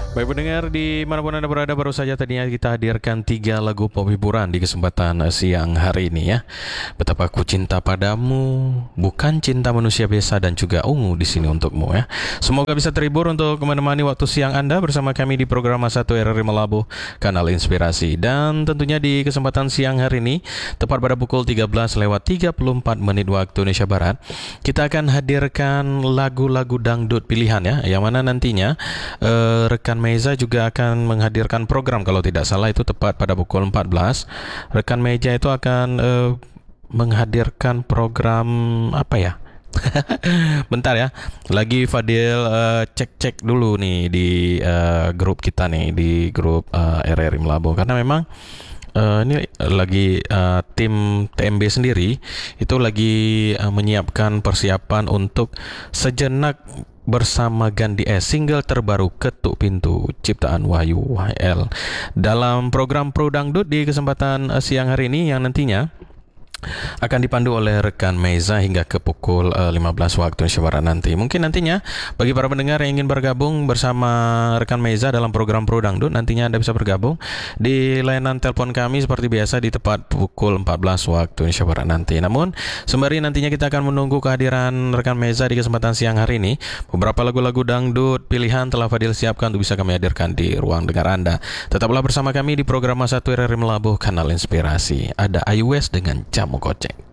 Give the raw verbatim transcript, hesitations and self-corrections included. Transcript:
Baik pendengar dimanapun Anda berada, baru saja tadinya kita hadirkan tiga lagu pop hiburan di kesempatan siang hari ini ya. Betapa Ku Cinta Padamu, Bukan Cinta Manusia Biasa, dan juga Ungu di sini untukmu ya. Semoga bisa terhibur untuk menemani waktu siang Anda bersama kami di program satu R R I Melabuh, Kanal Inspirasi. Dan tentunya di kesempatan siang hari ini, tepat pada pukul tiga belas lewat tiga puluh empat menit waktu Indonesia Barat, kita akan hadirkan lagu-lagu dangdut pilihan ya, yang mana nantinya uh, rekan Meza juga akan menghadirkan program, kalau tidak salah itu tepat pada pukul empat belas. Rekan Meja itu akan uh, menghadirkan program apa ya? Bentar ya, lagi Fadil uh, cek-cek dulu nih di uh, grup kita nih, di grup uh, R R I Melabuh, karena memang Uh, ini lagi uh, tim T M B sendiri itu lagi uh, menyiapkan persiapan untuk sejenak bersama Gandhi S, single terbaru Ketuk Pintu ciptaan Wahyu Y L dalam program Pro Dangdut di kesempatan uh, siang hari ini, yang nantinya akan dipandu oleh rekan Meza hingga ke pukul uh, lima belas waktu Indonesia Barat nanti. Mungkin nantinya bagi para pendengar yang ingin bergabung bersama rekan Meza dalam program Pro Dangdut, nantinya Anda bisa bergabung di layanan telepon kami seperti biasa di tepat pukul empat belas waktu Indonesia Barat nanti. Namun sembari nantinya kita akan menunggu kehadiran rekan Meza di kesempatan siang hari ini, beberapa lagu-lagu dangdut pilihan telah Fadil siapkan untuk bisa kami hadirkan di ruang dengar Anda. Tetaplah bersama kami di program satu R R I Melabuh, Kanal Inspirasi. Ada Ayu West dengan Jamu Kocek.